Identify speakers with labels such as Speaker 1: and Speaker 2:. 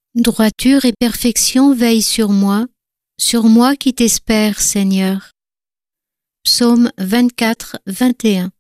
Speaker 1: Droiture et perfection veillent sur moi qui t'espère, Seigneur. Psaume 24, 21.